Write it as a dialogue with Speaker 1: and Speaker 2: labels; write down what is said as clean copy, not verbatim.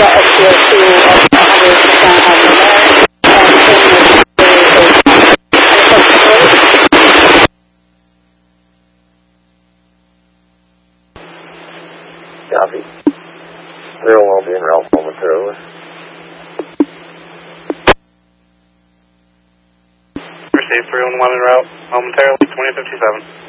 Speaker 1: SPO2 of 100% on the line.
Speaker 2: Copy. 0 will be en route momentarily.
Speaker 3: Receive 311 en route momentarily, 2057.